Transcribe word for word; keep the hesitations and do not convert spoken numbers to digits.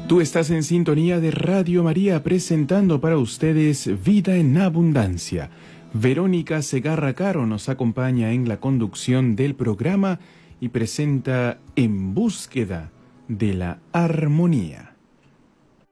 Tú estás en sintonía de Radio María presentando para ustedes Vida en Abundancia. Verónica Segarra Caro nos acompaña en la conducción del programa y presenta En Búsqueda de la Armonía.